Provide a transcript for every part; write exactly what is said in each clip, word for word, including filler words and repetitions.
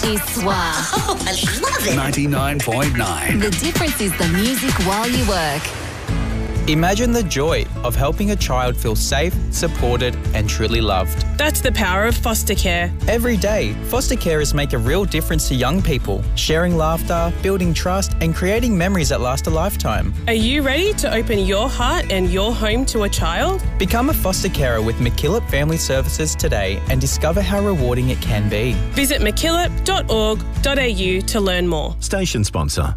is S W A. Oh, I love it. ninety-nine point nine. The difference is the music while you work. Imagine the joy of helping a child feel safe, supported and truly loved. That's the power of foster care. Every day, foster carers make a real difference to young people, sharing laughter, building trust and creating memories that last a lifetime. Are you ready to open your heart and your home to a child? Become a foster carer with MacKillop Family Services today and discover how rewarding it can be. Visit mackillop dot org dot a u to learn more. Station sponsor.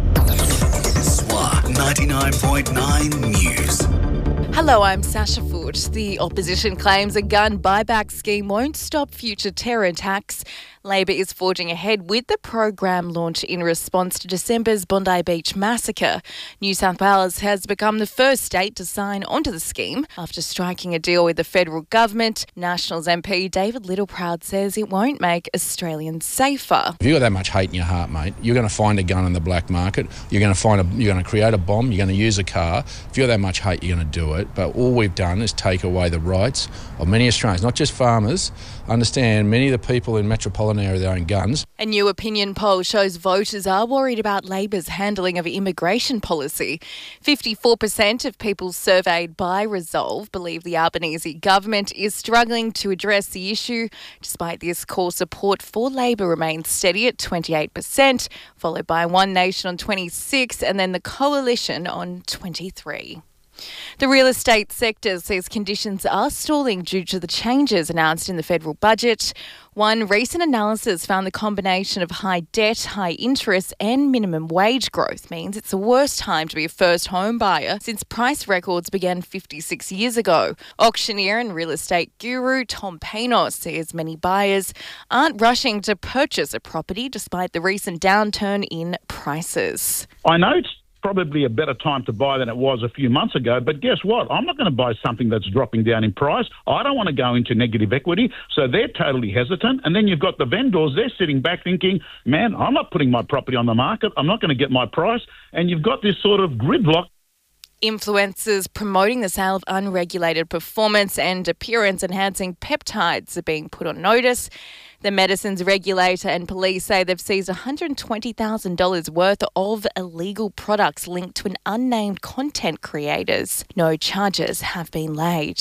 S W A ninety-nine point nine News. Hello, I'm Sasha Foote. The opposition claims a gun buyback scheme won't stop future terror attacks. Labor is forging ahead with the program launched in response to December's Bondi Beach massacre. New South Wales has become the first state to sign onto the scheme after striking a deal with the federal government. Nationals M P David Littleproud says it won't make Australians safer. If you've got that much hate in your heart, mate, you're going to find a gun in the black market. You're going to find a, you're going to create a bomb. You're going to use a car. If you've got that much hate, you're going to do it. But all we've done is take away the rights of many Australians, not just farmers. Understand, many of the people in metropolitan area that own guns. A new opinion poll shows voters are worried about Labor's handling of immigration policy. fifty-four percent of people surveyed by Resolve believe the Albanese government is struggling to address the issue. Despite this, core support for Labor remains steady at twenty-eight percent, followed by One Nation on twenty-six and then the Coalition on twenty-three. The real estate sector says conditions are stalling due to the changes announced in the federal budget. One recent analysis found the combination of high debt, high interest and minimum wage growth means it's the worst time to be a first home buyer since price records began fifty-six years ago. Auctioneer and real estate guru Tom Panos says many buyers aren't rushing to purchase a property despite the recent downturn in prices. I know it's probably a better time to buy than it was a few months ago, but guess what? I'm not going to buy something that's dropping down in price. I don't want to go into negative equity, so they're totally hesitant. And then you've got the vendors, they're sitting back thinking, man, I'm not putting my property on the market. I'm not going to get my price. And you've got this sort of gridlock. Influencers promoting the sale of unregulated performance and appearance-enhancing peptides are being put on notice. The medicines regulator and police say they've seized one hundred twenty thousand dollars worth of illegal products linked to an unnamed content creators. No charges have been laid.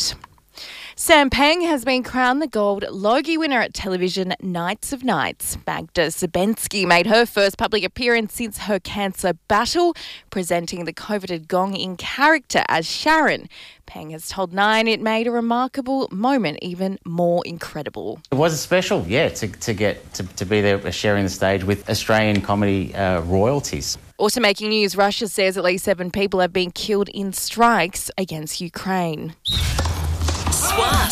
Sam Pang has been crowned the Gold Logie winner at television Nights of Nights. Magda Szubanski made her first public appearance since her cancer battle, presenting the coveted gong in character as Sharon. Pang has told Nine it made a remarkable moment even more incredible. It was special, yeah, to, to get to, to be there sharing the stage with Australian comedy uh, royalties. Also making news, Russia says at least seven people have been killed in strikes against Ukraine. S W A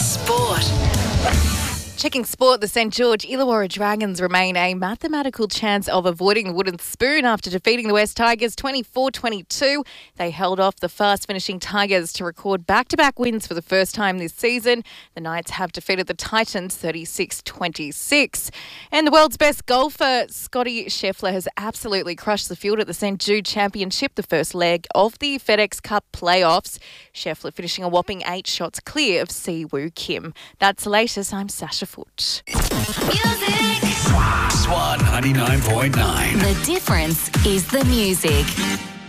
Sport. Checking sport, the St George Illawarra Dragons remain a mathematical chance of avoiding the wooden spoon after defeating the West Tigers twenty-four twenty-two. They held off the fast-finishing Tigers to record back-to-back wins for the first time this season. The Knights have defeated the Titans thirty-six twenty-six. And the world's best golfer, Scotty Scheffler, has absolutely crushed the field at the St Jude Championship, the first leg of the FedEx Cup playoffs. Scheffler finishing a whopping eight shots clear of Siwoo Kim. That's the latest. I'm Sasha Foote. Music. S W A ninety-nine point nine. The difference is the music.